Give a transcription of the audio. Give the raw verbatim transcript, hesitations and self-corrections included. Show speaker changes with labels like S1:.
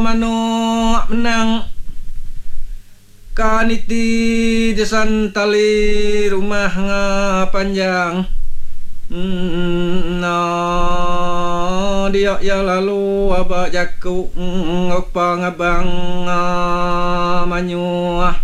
S1: mano menang kaniti desan tali rumah nga panjang na dia ya lalu aba jaku ngok pangabang manyuah